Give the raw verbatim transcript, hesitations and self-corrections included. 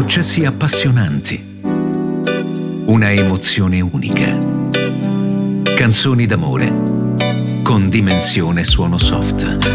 successi appassionanti, una emozione unica. Canzoni d'amore con Dimensione Suono Soft.